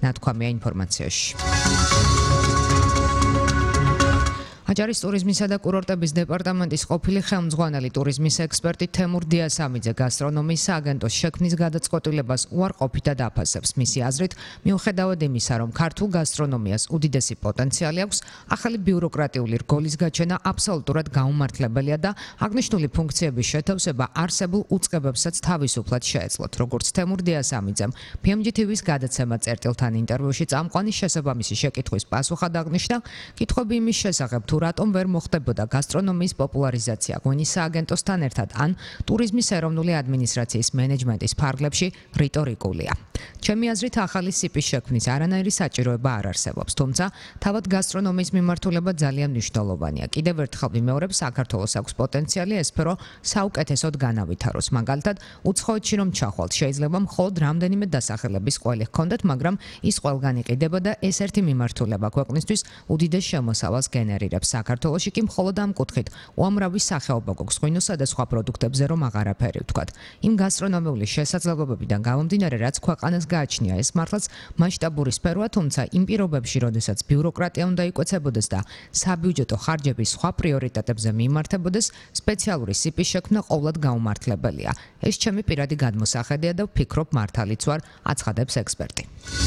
ნათქვამია ინფორმაციაში. აჭარის ტურიზმისა და კურორტების დეპარტამენტის ყოფილი ხელმძღვანელი ტურიზმის ექსპერტი თემურ დიასამიძე გასტრონომიის სააგენტოს შექმნის გადაწყვეტილებას უარყოფითად აფასებს. მისი აზრით, მიუხედავად იმისა, რომ ქართულ გასტრონომიას უდიდესი პოტენციალი აქვს, ახალი ბიუროკრატიული რგოლის გაჩენა აბსოლუტურად გაუმართლებელია და აღნიშნული ფუნქციების შეთავსება არსებულ უწყებებსაც თავისუფლად შეეძლოთ. როგორც თემურ დიასამიძემ PMG TV-ს გადაცემა წერტილთან ინტერვიუში წამყვანი შესაბამისი შეკითხვის პასუხად აღნიშნა, კითხვები იმის შესახებ თუ რატომ ვერ მოხდებოდა გასტრონომიის პოპულარიზაცია ღვინის სააგენტოსთან ერთად ან ტურიზმის ეროვნული ადმინისტრაციის მენეჯმენტის ფარგლებში რიტორიკულია. ჩემი აზრით, ახალი სიპის შექმნის არანაირი საჭიროება არ არსებობს, თუმცა თავად გასტრონომიის მიმართულება ძალიან მნიშვნელოვანია. კიდევ ერთხელ ვიმეორებ, საქართველოს აქვს პოტენციალი ეს სფერო საუკეთესოდ განავითაროს. მაგალითად, უცხოეთში რომ ჩახვალთ, შეიძლება მხოლოდ რამდენიმე დასახელების ყველი ჰქონდეთ, მაგრამ ის ყველგან იყიდება და ეს ერთი მიმართულება ქვეყნისთვის უდიდეს შემოსავალს გენერირებს. საქართველოში კი მხოლოდ ამ კუთხით უამრავი სახეობა გვაქვს ღვინოსა და სხვა პროდუქტებზე, რომ აღარაფერი ვთქვათ. იმ გასტრონომიული შესაძლებლობებიდან გამომდინარე, რაც ქვეყანას გააჩნია, ეს მართლაც მასშტაბური სფეროა, თუმცა იმ პირობებში, როდესაც ბიუროკრატია უნდა იკვეცებოდეს და საბიუჯეტო ხარჯები სხვა პრიორიტეტებზე მიმართებოდეს, სპეციალური სიპის შექმნა ყოვლად გაუმართლებელია. ეს ჩემი პირადი გადმოსახედია და ვფიქრობ, მართალიც ვარ, აცხადებს ექსპერტი.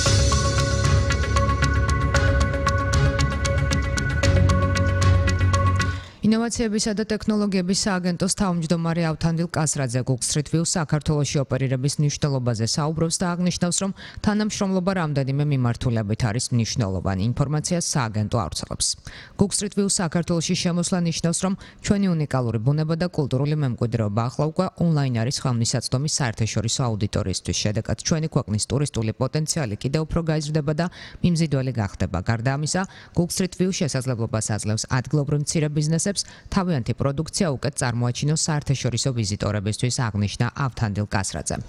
ინოვაციებისა და ტექნოლოგიების სააგენტოს თავმჯდომარე ავთანდილ კასრაძე Google Street View საქართველოში ოპერირების მნიშვნელობაზე საუბრობს და აღნიშნავს, რომ თანამშრომლობა რამდენიმე მიმართულებით არის მნიშვნელოვანი. ინფორმაციას სააგენტო ავრცელებს. Google Street View საქართველოში შემოსვლა ნიშნავს, რომ ჩვენი უნიკალური ბუნება და კულტურული მემკვიდრეობა ახლა უკვე ონლაინ არის ხელმისაწვდომი საერთაშორისო აუდიტორიისთვის. შედეგად ჩვენი ქვეყნის ტურისტული პოტენციალი კიდევ უფრო გაიზრდება და მიმზიდველი გახდება. გარდა ამისა, Google Street View შესაძლებლობას აძლევს ადგილობრივ მცირე ბიზნესებს თავიანთი პროდუქცია უკეთ წარმოაჩინოს საერთაშორისო ვიზიტორებისთვის, აღნიშნა ავთანდილ კასრაძემ.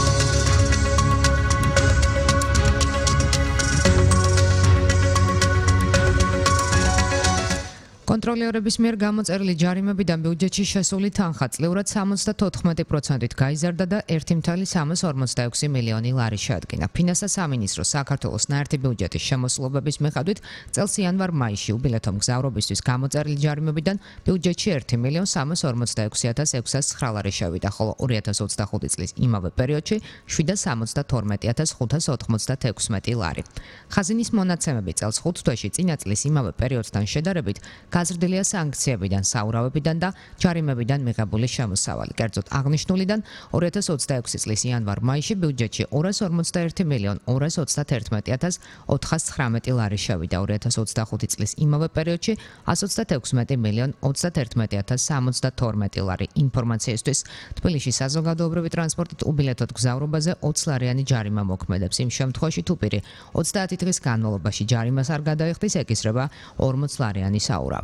კონტროლერების მიერ გამოწერილი ჯარიმებიდან ბიუჯეტში შესული თანხა წლიურად 74%-ით გაიზარდა და 1,346 მილიონი ლარი შეადგინა. ფინანსთა სამინისტროს საქართველოს ნაერთი ბიუჯეტის შემოსვლობების მიხედვით წელს იანვარ-მაისში უბილეთო მგზავრობისთვის გამოწერილი ჯარიმებიდან ბიუჯეტში 1,346,609 ლარი შევიდა, ხოლო 2025 წლის იმავე პერიოდში 772,596 ლარი. ხაზინის მონაცემები წელს 5 თვეში წინა წლის იმავე პერიოდთან შედარებით გაზრდილია სანქციებიდან, საურავებიდან და ჯარიმებიდან მიღებული შემოსავალი. კერძოდ აღნიშნულიდან 2026 წლის იანვარ-მაისში ბიუჯეტში 241,231,419 ლარი შევიდა. 2025 წლის იმავე პერიოდში 116,091,072 ლარი. ინფორმაციისთვის, თბილისში საზოგადოებრივი ტრანსპორტით უბილეთოდ გზავრობაზე 20 ლარიანი ჯარიმა მოქმედებს. იმ შემთხვევაში თუ პირი 30 დღის განმავლობაში ჯარიმას არ გადაიხდის, ეკისრება 40 ლარიანი საურავი.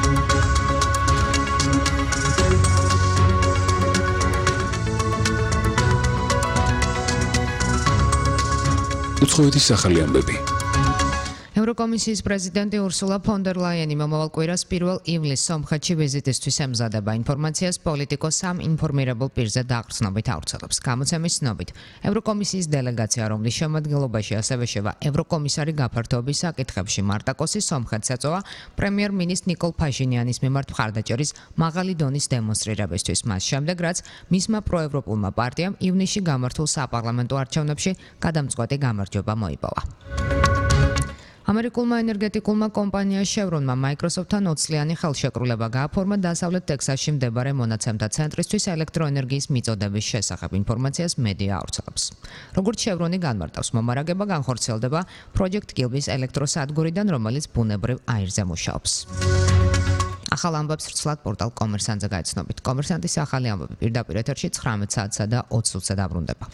უცხოეთის ახალი ამბები. ევროკომისიის პრეზიდენტი ურსულა ფონ დერ ლაიენი მომავალ კვირას 1 ივლისს სომხეთში ვიზიტისთვის ემზადება. ინფორმაციას პოლიტიკო სამ ინფორმირებულ პირზე დაყრდნობით ავრცელებს. გამოცემის ცნობით, ევროკომისიის დელეგაცია, რომლის შემადგენლობაში ასევე შევა ევროკომისარი გაფართოების საკითხებში მარტაკოსი, სომხეთს ეწევა პრემიერ-მინისტრ ნიკოლ ფაჟინიანის მიმართ მხარდაჭერის მაღალი დონის დემონსტრირებისთვის. მას შემდეგ, რაც მისმა პროევროპულმა პარტიამ ივნისში გამართულ საპარლამენტო არჩევნებში გადამწყვეტი გამარჯვება მოიპოვა. ამერიკულმა ენერგეტიკულმა კომპანია Chevron-მა Microsoft-თან 20-წლიანი ხელშეკრულება გააფორმა დასავლეთ ტექსასში მდებარე მონაცემთა ცენტრისთვის ელექტროენერგიის მიწოდების შესახებ. ინფორმაციას მედია ავრცელებს. როგორც Chevron-ი განმარტავს, მომარაგება განხორციელდება Project Kilby-ის ელექტროსადგურიდან, რომელიც ბუნებრივ აირზე მუშაობს. ახალ ამბებს ვრცლად პორტალ კომერსანტზე გაიცნობით. კომერსანტის ახალი ამბები პირდაპირ ეთერში 19 საათსა და 20 წუთზე დაბრუნდება.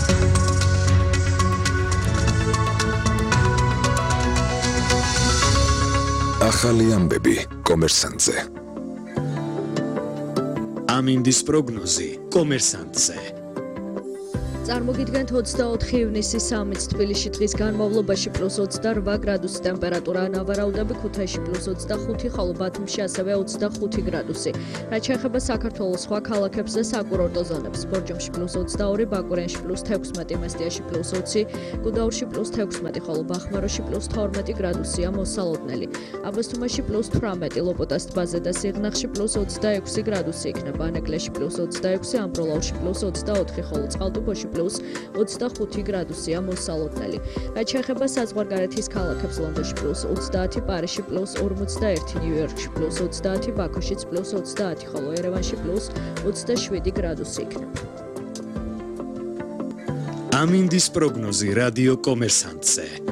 ახალი ამბები კომერსანტზე. ამინდის პროგნოზი კომერსანტზე. წარმოგიდგენთ 24 ივნისის 3-ს თბილისში დღის განმავლობაში +28 გრადუსი ტემპერატურა, ნავარაუდები ქუთაისში +25, ხოლო ბათუმში ასევე 25 გრადუსი. რაც შეეხება საქართველოს სხვა ქალაქებზე საკურორტო ზონებს, ბორჯომში +22, ბაკურიანში +16, მესტიაში +20, გუდაურში +16, ხოლო ბახმაროში +12 გრადუსია მოსალოდნელი. აბასთუმანში +18, ლოპოტას ტბაზე და სიღნაღში +26 გრადუსი იქნება, ანეკლეში +26, ამბროლაურში +24, ხოლო წყალტუბოში +25 გრადუსია მოსალოდნელი. რაც შეეხება საზღვარგარეთის ქალაქებს, ლონდონში +30, პარიზში +41, ნიუ-იორკში +30, ბაქოშიც +30, ხოლო ერევანში +27 გრადუსი იქნება. ამინდის პროგნოზი რადიო კომერსანტზე.